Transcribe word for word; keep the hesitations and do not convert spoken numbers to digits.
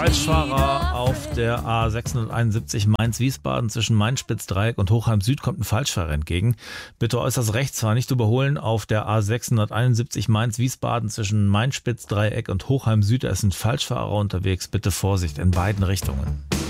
Falschfahrer auf der A sechshunderteinundsiebzig Mainz-Wiesbaden zwischen Main-Spitz-Dreieck und Hochheim Süd kommt ein Falschfahrer entgegen. Bitte äußerst rechts fahren, nicht überholen auf der A sechshunderteinundsiebzig Mainz-Wiesbaden zwischen Main-Spitz-Dreieck und Hochheim Süd. Da ist ein Falschfahrer unterwegs. Bitte Vorsicht in beiden Richtungen.